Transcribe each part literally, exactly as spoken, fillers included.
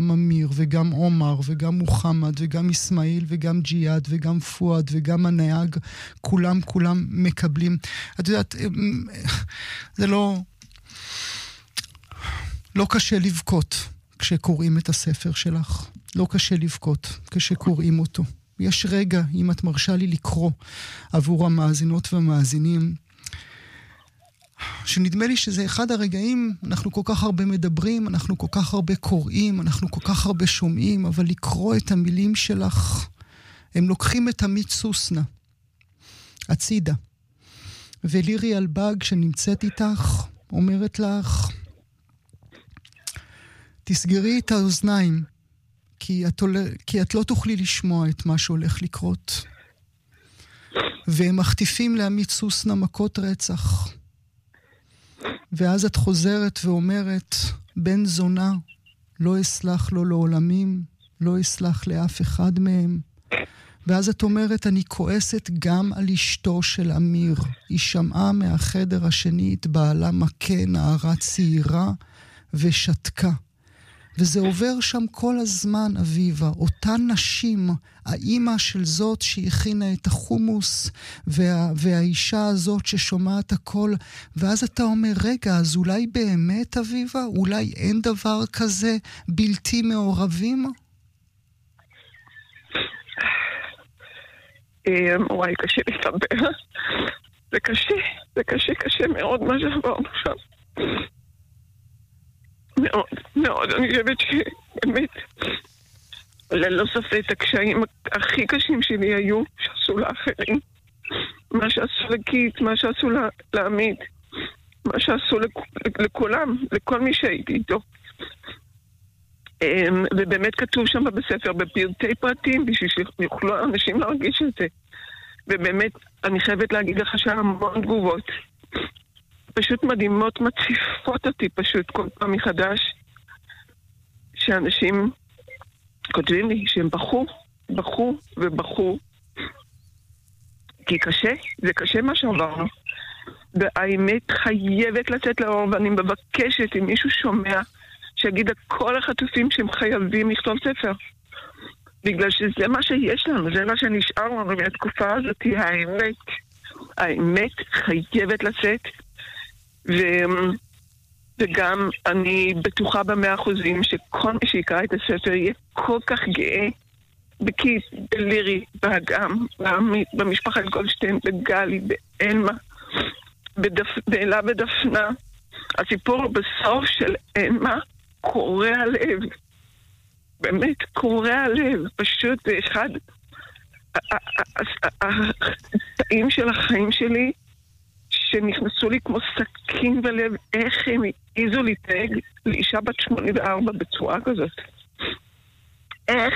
גם אמיר וגם עומר וגם מוחמד וגם אסמאעיל וגם ג'יאד וגם פואד וגם הנהג, כולם כולם מקבלים. את יודעת, זה לא לא קשה לבכות כשקוראים את הספר שלך. לא קשה לבכות כשקוראים אותו. יש רגע, אם את מרשה לי לקרוא עבור המאזינות והמאזינים, שנדמה לי שזה אחד הרגעים, אנחנו כל כך הרבה מדברים, אנחנו כל כך הרבה קוראים, אנחנו כל כך הרבה שומעים, אבל לקרוא את המילים שלך, הם לוקחים את עמית סוסנה, הצידה. ולירי אלבג שנמצאת איתך, אומרת לך, תסגרי את האוזניים, כי את, כי את לא תוכלי לשמוע את מה שהולך לקרות. והם מחטיפים לעמית סוסנה מכות רצח. ואז את חוזרת ואומרת, בן זונה, לא אסלח לו לעולמים, לא אסלח לאף אחד מהם. ואז את אומרת, אני כועסת גם על אשתו של אמיר. היא שמעה מהחדר השני את בעלה מכה, נערה צעירה, ושתקה. וזה עובר שם כל הזמן, אביבה. אותן נשים, האימא של זאת שהכינה את החומוס, וה, והאישה הזאת ששומעת הכל, ואז אתה אומר, רגע, אז אולי באמת, אביבה? אולי אין דבר כזה בלתי מעורבים? וואי, קשה להתאבר. זה קשה, זה קשה, קשה מאוד מה שעברנו שם. מאוד, מאוד. אני חושבת שבאמת, ללא ספק, הקשיים הכי קשים שלי היו שעשו לאחרים. מה שעשו לקיט, מה שעשו לעמית, מה שעשו לכולם, לכל מי שהייתי איתו. ובאמת כתוב שם בספר בפרטי פרטים, בשביל שיוכלו אנשים להרגיש את זה. ובאמת, אני חייבת להגיד לך שהמון תגובות. פשוט מדהימות, מציפות אותי פשוט כל פעם מחדש, שאנשים כותבים לי שהם בחו, בחו ובחו, כי קשה, זה קשה מה שעברנו. והאמת חייבת לצאת לאור, ואני מבקשת אם מישהו שומע, שיגיד לכל החטופים שהם חייבים לכתוב ספר. בגלל שזה מה שיש לנו, זה מה שנשאר לנו מהתקופה הזאת, האמת. האמת חייבת לצאת. ו... וגם אני בטוחה במאה אחוזים שכל מי שיקרא את הספר יהיה כל כך גאה בקיט, בלירי, באגם, במשפחת גולדשטיין, בגלי, באלמה, בדפ... באלה ודפנה. הסיפור בסוף של אלמה קורע הלב. באמת קורע הלב. פשוט אחד הקטעים של החיים שלי שנכנסו לי כמו סכין בלב, איך הם העיזו להתנהג לאישה בת שמונים וארבע בצורה כזאת. איך?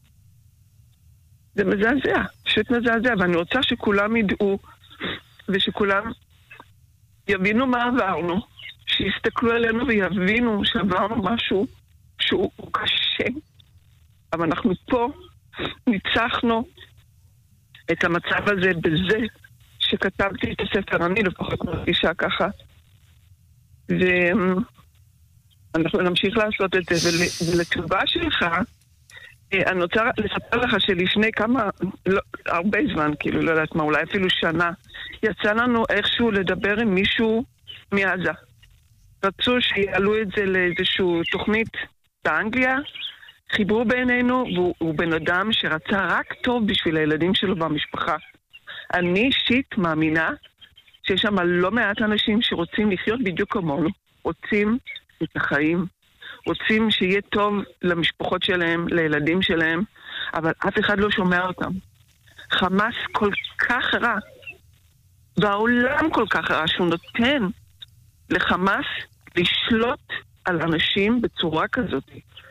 זה מזעזע, פשוט מזעזע, ואני רוצה שכולם ידעו, ושכולם יבינו מה עברנו, שיסתכלו עלינו ויבינו שעברנו משהו שהוא קשה, אבל אנחנו פה ניצחנו את המצב הזה בזה, שכתבתי את הספר, אני לפחות מרגישה ככה. ואנחנו נמשיך לעשות את זה. ולתשובה שלך, אני רוצה לספר לך שלפני כמה, לא, הרבה זמן, כאילו, לא יודעת מה, אולי אפילו שנה, יצא לנו איכשהו לדבר עם מישהו מעזה. רצו שיעלו את זה לאיזשהו תוכנית באנגליה, חיברו בינינו, והוא בן אדם שרצה רק טוב בשביל הילדים שלו במשפחה. אני אישית מאמינה שיש שם לא מעט אנשים שרוצים לחיות בדיוק כמונו, רוצים את החיים, רוצים שיהיה טוב למשפחות שלהם, לילדים שלהם, אבל אף אחד לא שומע אותם. חמאס כל כך רע, והעולם כל כך רע, שהוא נותן לחמאס לשלוט על אנשים בצורה כזאת.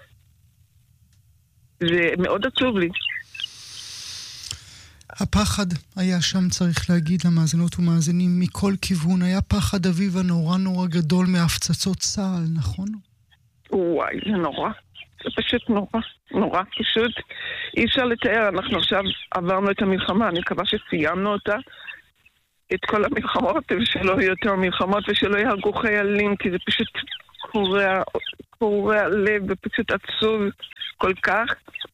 זה מאוד עצוב לי. הפחד היה שם, צריך להגיד למאזינות ומאזינים, מכל כיוון. היה פחד אביב הנורא נורא גדול מהפצצות צה"ל, נכון? וואי, זה נורא. זה פשוט נורא, נורא. פשוט אי אפשר לתאר. אנחנו עכשיו עברנו את המלחמה, אני מקווה שסיימנו אותה, את כל המלחמות, ושלא יהיו יותר מלחמות, ושלא יהרגו חיילים, כי זה פשוט קורע, קורע לב ופשוט עצוב כל כך.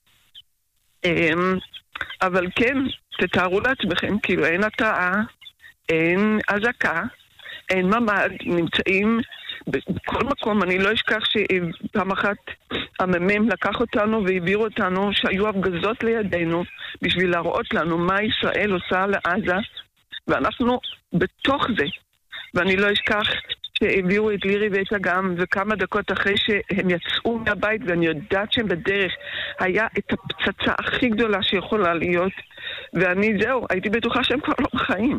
אבל כן, תתארו לעצמכם, כאילו אין התראה, אין אזעקה, אין ממד, נמצאים בכל מקום. אני לא אשכח שפעם אחת הממ"מ לקח אותנו והעביר אותנו שהיו הפגזות לידינו בשביל להראות לנו מה ישראל עושה לעזה, ואנחנו בתוך זה. ואני לא אשכח שהביאו את לירי ואת אגם, וכמה דקות אחרי שהם יצאו מהבית, ואני יודעת שהם בדרך, היה את הפצצה הכי גדולה שיכולה להיות, ואני זהו, הייתי בטוחה שהם כבר לא בחיים.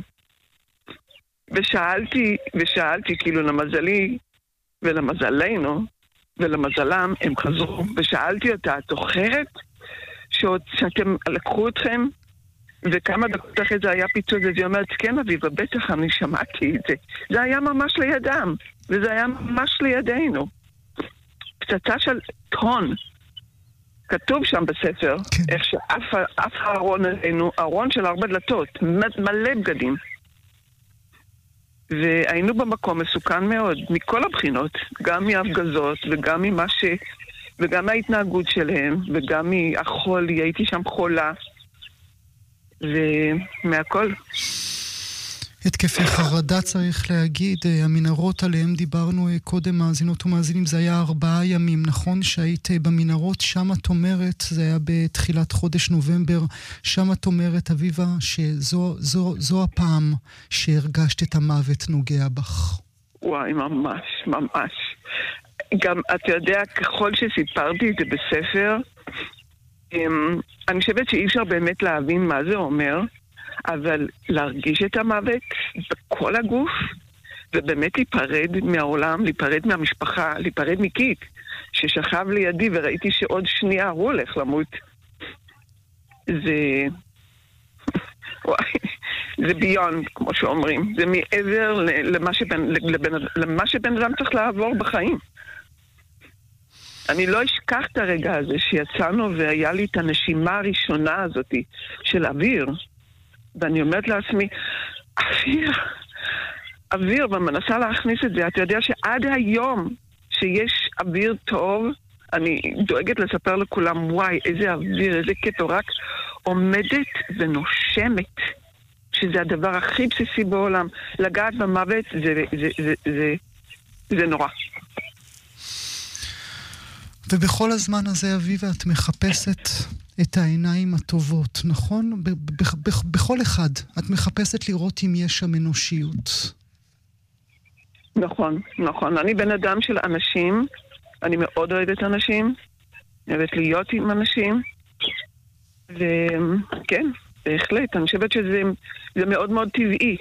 ושאלתי, ושאלתי, כאילו למזלי, ולמזלנו, ולמזלם, הם חזרו, ושאלתי אותה, את זוכרת שעוד שאתם לקחו אתכם? וכמה דקות אחרי זה היה פיצוץ, והיא אומרת, כן אביבה, בטח אני שמעתי את זה. זה היה ממש לידם, וזה היה ממש לידינו. פצצה של טון. כתוב שם בספר, כן. איך שאף הארון עלינו, ארון של הרבה דלתות, מלא בגדים. והיינו במקום מסוכן מאוד, מכל הבחינות, גם מהפגזות, וגם ממה ש... וגם מההתנהגות שלהם, וגם מהחול, הייתי שם חולה. ומהכל. התקפי חרדה צריך להגיד, המנהרות עליהם דיברנו קודם, מאזינות ומאזינים, זה היה ארבעה ימים, נכון? שהיית במנהרות, שם את אומרת, זה היה בתחילת חודש נובמבר, שם את אומרת, אביבה, שזו זו, זו הפעם שהרגשת את המוות נוגע בך. וואי, ממש, ממש. גם, אתה יודע, ככל שסיפרתי את זה בספר, אני חושבת שאי אפשר באמת להבין מה זה אומר, אבל להרגיש את המוות בכל הגוף, ובאמת להיפרד מהעולם, להיפרד מהמשפחה, להיפרד מקיט, ששכב לידי וראיתי שעוד שנייה הוא הולך למות. זה... וואי, זה ביונד, כמו שאומרים. זה מעבר למה שבן, למה שבן אדם צריך לעבור בחיים. אני לא אשכח את הרגע הזה שיצאנו והיה לי את הנשימה הראשונה הזאת של אוויר, ואני אומרת לעצמי, אוויר, אוויר, ומנסה להכניס את זה. אתה יודע שעד היום שיש אוויר טוב, אני דואגת לספר לכולם, וואי, איזה אוויר, איזה קטע, רק עומדת ונושמת, שזה הדבר הכי בסיסי בעולם. לגעת במוות זה, זה, זה, זה, זה נורא. ובכל הזמן הזה, אביבה, את מחפשת את העיניים הטובות, נכון? ב- ב- ב- בכל אחד. את מחפשת לראות אם יש שם אנושיות. נכון, נכון. אני בן אדם של אנשים, אני מאוד אוהבת אנשים, אוהבת להיות עם אנשים, וכן, בהחלט, אני חושבת שזה זה מאוד מאוד טבעי.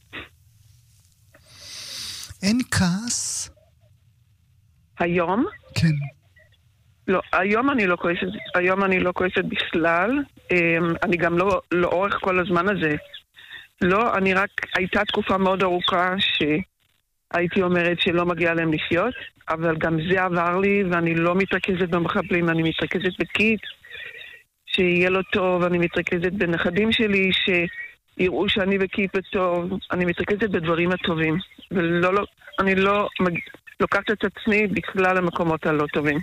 אין כעס? היום? כן. לא, היום אני לא כועסת, היום אני לא כועסת בכלל, אני גם לא, לאורך כל הזמן הזה. לא, אני רק, הייתה תקופה מאוד ארוכה שהייתי אומרת שלא מגיע להם לחיות, אבל גם זה עבר לי, ואני לא מתרכזת במחבלים, אני מתרכזת בקיט, שיהיה לו טוב, אני מתרכזת בנכדים שלי, שיראו שאני וקיט בטוב, אני מתרכזת בדברים הטובים, ולא, לא, אני לא מג... לוקחת את עצמי בכלל למקומות הלא טובים.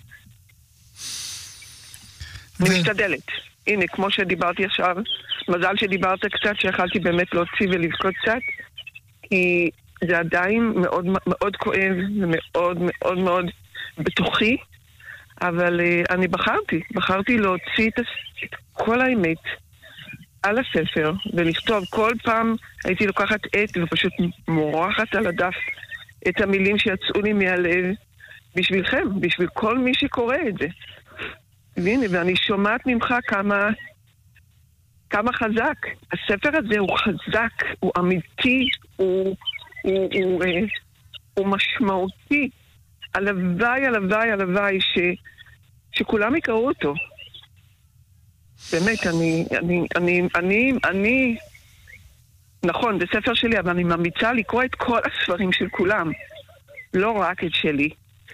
אני משתדלת. הנה, כמו שדיברתי עכשיו, מזל שדיברת קצת, שיכלתי באמת להוציא ולבכות קצת, כי זה עדיין מאוד מאוד כואב ומאוד מאוד מאוד בתוכי, אבל uh, אני בחרתי, בחרתי להוציא את, את כל האמת על הספר ולכתוב. כל פעם הייתי לוקחת עט ופשוט מורחת על הדף את המילים שיצאו לי מהלב בשבילכם, בשביל כל מי שקורא את זה. והנה, ואני שומעת ממך כמה, כמה חזק. הספר הזה הוא חזק, הוא אמיתי, הוא, הוא, הוא, הוא, הוא משמעותי. הלוואי, הלוואי, הלוואי, ש, שכולם יקראו אותו. באמת, אני, אני, אני, אני, אני, נכון, זה ספר שלי, אבל אני ממליצה לקרוא את כל הספרים של כולם, לא רק את שלי.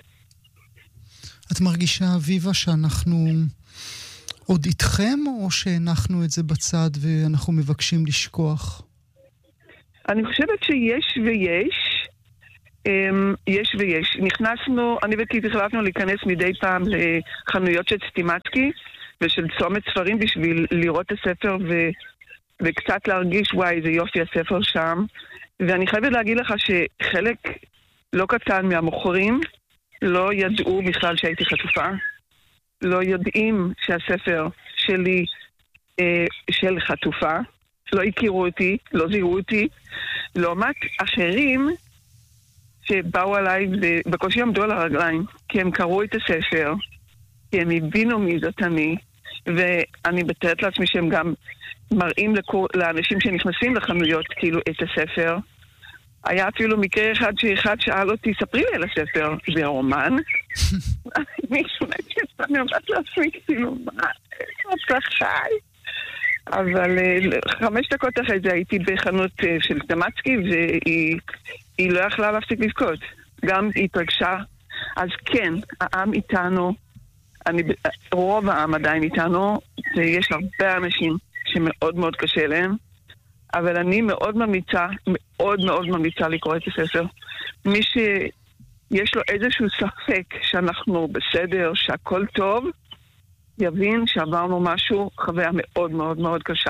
את מרגישה, אביבה, שאנחנו עוד איתכם, או שהנחנו את זה בצד ואנחנו מבקשים לשכוח? אני חושבת שיש ויש. יש ויש. נכנסנו, אני וקיט החלטנו להיכנס מדי פעם לחנויות של סטימצקי ושל צומת ספרים בשביל לראות את הספר ו... וקצת להרגיש, וואי, זה יופי הספר שם. ואני חייבת להגיד לך שחלק לא קטן מהמוכרים לא ידעו בכלל שהייתי חטופה. לא יודעים שהספר שלי אה, של חטופה. לא הכירו אותי, לא זיהו אותי. לעומת אחרים שבאו עליי ובקושי עמדו על הרגליים, כי הם קראו את הספר, כי הם הבינו מי זאת אני, ואני מתארת לעצמי שהם גם מראים לקור... לאנשים שנכנסים לחנויות כאילו את הספר. היה אפילו מקרה אחד שאחד שאל אותי, ספרי לי על הספר, זה רומן? מישהו נקט, אני אומרת לעצמי, כאילו, מה? אתה חי? אבל חמש דקות אחרי זה הייתי בחנות של סטימצקי, והיא לא יכלה להפסיק לבכות. גם היא התרגשה. אז כן, העם איתנו, אני, רוב העם עדיין איתנו, ויש הרבה אנשים שמאוד מאוד קשה להם, אבל אני מאוד ממליצה, מאוד מאוד ממליצה לקרוא את הספר. מי שיש לו איזשהו ספק שאנחנו בסדר, שהכל טוב, יבין שעברנו משהו, חוויה מאוד מאוד מאוד קשה.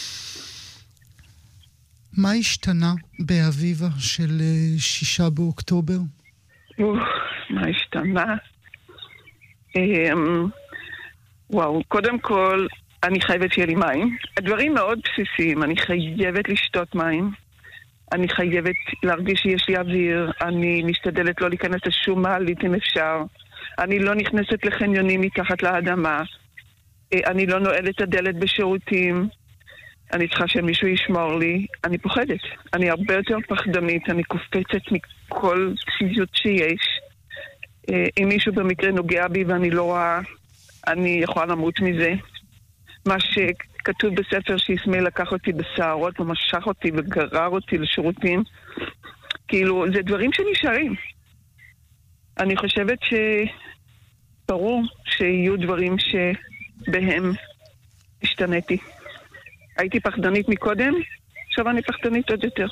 מה השתנה באביבה של שישה באוקטובר? מה השתנה? וואו, קודם כל, אני חייבת שיהיה לי מים. הדברים מאוד בסיסיים, אני חייבת לשתות מים. אני חייבת להרגיש שיש לי אוויר. אני משתדלת לא להיכנס לשום מעלית אם אפשר. אני לא נכנסת לחניונים מתחת לאדמה. אני לא נועלת את הדלת בשירותים. אני צריכה שמישהו ישמור לי. אני פוחדת. אני הרבה יותר פחדנית. אני קופצת מכל ציזיות שיש. אם מישהו במקרה נוגע בי ואני לא רואה, אני יכולה למות מזה. מה שכתוב בספר שישמעאל לקח אותי בסערות ומשך אותי וגרר אותי לשירותים. כאילו, זה דברים שנשארים. אני חושבת שברור שיהיו דברים שבהם השתניתי. הייתי פחדנית מקודם, עכשיו אני פחדנית עוד יותר.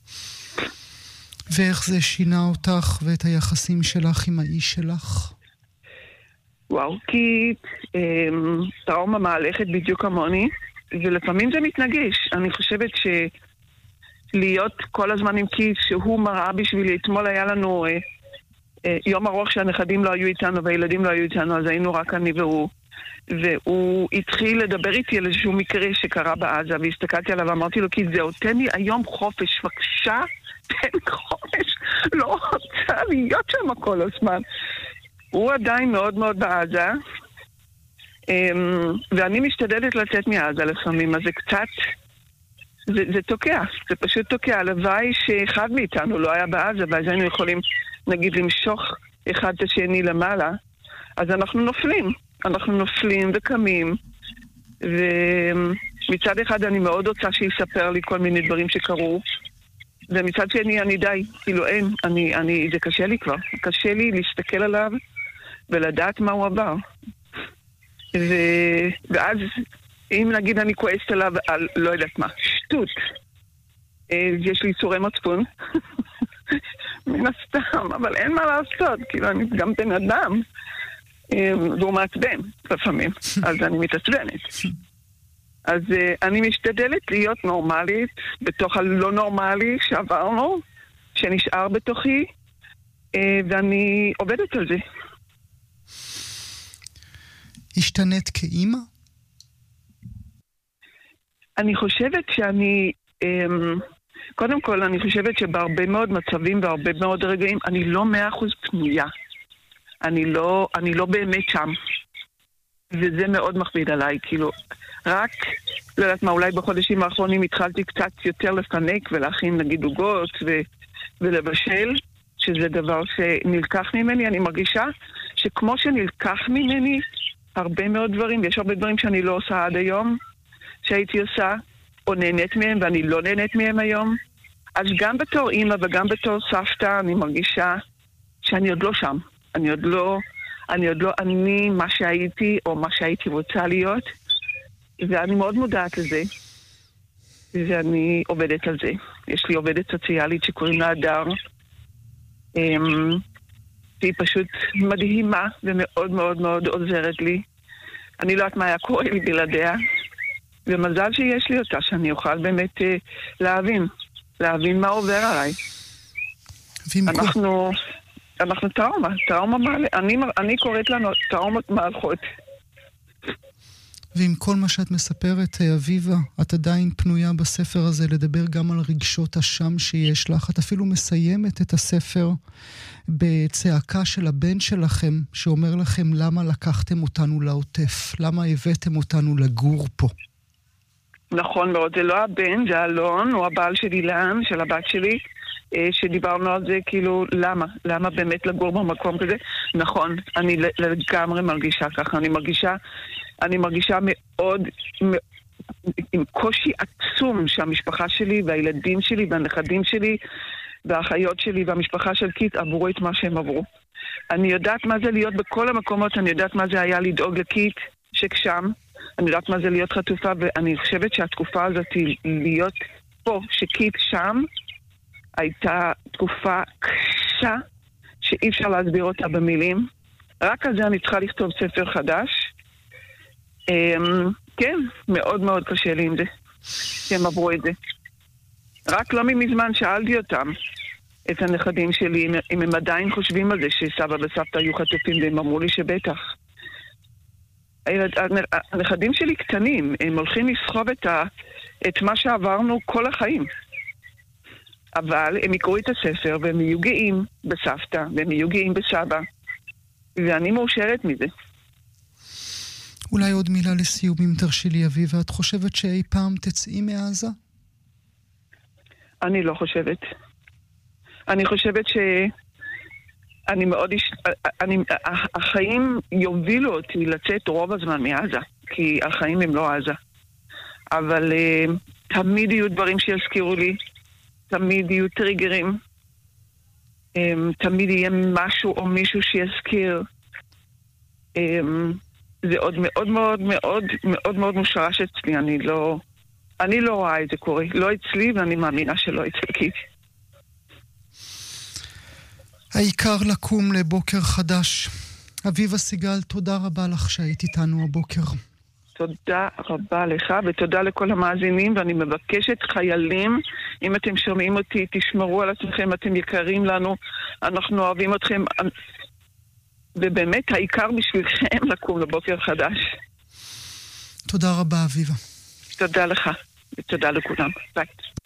ואיך זה שינה אותך ואת היחסים שלך עם האיש שלך? וואו, כי אה, טראומה מהלכת בדיוק כמוני, ולפעמים זה מתנגש. אני חושבת שלהיות כל הזמן עם קיס, שהוא מראה בשבילי, אתמול היה לנו אה, אה, יום ארוך שהנכדים לא היו איתנו והילדים לא היו איתנו, אז היינו רק אני והוא. והוא התחיל לדבר איתי על איזשהו מקרה שקרה בעזה, והסתכלתי עליו ואמרתי לו, כי זהו, תן לי היום חופש, בבקשה, תן חופש, לא רוצה להיות שם כל הזמן. הוא עדיין מאוד מאוד בעזה, ואני משתדלת לצאת מעזה לפעמים, אז זה קצת, זה, זה תוקע, זה פשוט תוקע. הלוואי שאחד מאיתנו לא היה בעזה, ואז היינו יכולים, נגיד, למשוך אחד את השני למעלה, אז אנחנו נופלים, אנחנו נופלים וקמים, ומצד אחד אני מאוד רוצה שיספר לי כל מיני דברים שקרו, ומצד שני אני די, כאילו אין, אני, אני, זה קשה לי כבר, קשה לי להסתכל עליו ולדעת מה הוא עבר. ו... ואז אם נגיד אני כועסת עליו על לא יודעת מה, שטות, יש לי צורי מצפון, מן הסתם, אבל אין מה לעשות, כאילו אני גם בן אדם, והוא מעצבן לפעמים, אז אני מתעצבנת. אז אני משתדלת להיות נורמלית בתוך הלא נורמלי שעברנו, שנשאר בתוכי, ואני עובדת על זה. השתנית כאימא? אני חושבת שאני, קודם כל אני חושבת שבהרבה מאוד מצבים והרבה מאוד רגעים, אני לא מאה אחוז פנויה. אני לא, אני לא באמת שם. וזה מאוד מכביד עליי, כאילו, רק, לא יודעת מה, אולי בחודשים האחרונים התחלתי קצת יותר לפנק ולהכין נגיד עוגות ו- ולבשל, שזה דבר שנלקח ממני. אני מרגישה שכמו שנלקח ממני הרבה מאוד דברים, יש הרבה דברים שאני לא עושה עד היום, שהייתי עושה, או נהנית מהם ואני לא נהנית מהם היום. אז גם בתור אימא וגם בתור סבתא אני מרגישה שאני עוד לא שם. אני עוד לא... אני עוד לא אני מה שהייתי או מה שהייתי רוצה להיות, ואני מאוד מודעת לזה, ואני עובדת על זה. יש לי עובדת סוציאלית שקוראים לה הדר, שהיא פשוט מדהימה ומאוד מאוד מאוד עוזרת לי. אני לא יודעת מה היה קורה לי בלעדיה, ומזל שיש לי אותה, שאני אוכל באמת אה, להבין, להבין מה עובר עליי. אנחנו, אנחנו טראומה, טראומה מעלה, אני, אני קוראת לנו טראומות מהלכות. ועם כל מה שאת מספרת, אביבה, את עדיין פנויה בספר הזה לדבר גם על רגשות אשם שיש לך. את אפילו מסיימת את הספר בצעקה של הבן שלכם, שאומר לכם למה לקחתם אותנו לעוטף, למה הבאתם אותנו לגור פה. נכון מאוד, זה לא הבן, זה אלון, הוא הבעל של אילן, של הבת שלי, שדיברנו על זה, כאילו, למה? למה באמת לגור במקום כזה? נכון, אני לגמרי מרגישה ככה, אני מרגישה, אני מרגישה מאוד, עם קושי עצום שהמשפחה שלי והילדים שלי והנכדים שלי והאחיות שלי והמשפחה של קיט עברו את מה שהם עברו. אני יודעת מה זה להיות בכל המקומות, אני יודעת מה זה היה לדאוג לקיט שכשם, אני יודעת מה זה להיות חטופה, ואני חושבת שהתקופה הזאת להיות פה, שקיט שם, הייתה תקופה קשה שאי אפשר להסביר אותה במילים. רק על זה אני צריכה לכתוב ספר חדש. כן, מאוד מאוד קשה לי עם זה, שהם עברו את זה. רק לא מזמן שאלתי אותם, את הנכדים שלי, אם הם עדיין חושבים על זה שסבא וסבתא היו חטופים, והם אמרו לי שבטח. הנכדים שלי קטנים, הם הולכים לסחוב את, ה, את מה שעברנו כל החיים. אבל הם יקראו את הספר, והם יהיו גאים בסבתא, והם יהיו גאים בסבא. ואני מאושרת מזה. אולי עוד מילה לסיום, אם תרשי לי, אביבה. את חושבת שאי פעם תצאי מעזה? אני לא חושבת. אני חושבת ש... אני מאוד... אני... החיים יובילו אותי לצאת רוב הזמן מעזה, כי החיים הם לא עזה. אבל uh, תמיד יהיו דברים שיזכירו לי, תמיד יהיו טריגרים, um, תמיד יהיה משהו או מישהו שיזכיר. Um, זה עוד מאוד מאוד מאוד מאוד מאוד מושרש אצלי. אני לא, אני לא רואה את זה קורה. לא אצלי, ואני מאמינה שלא אצלי. העיקר לקום לבוקר חדש. אביבה סיגל, תודה רבה לך שהיית איתנו הבוקר. תודה רבה לך, ותודה לכל המאזינים, ואני מבקשת חיילים, אם אתם שומעים אותי, תשמרו על עצמכם, אתם יקרים לנו, אנחנו אוהבים אתכם, ובאמת העיקר בשבילכם לקום לבוקר חדש. תודה רבה, אביבה. תודה לך, ותודה לכולם. ביי.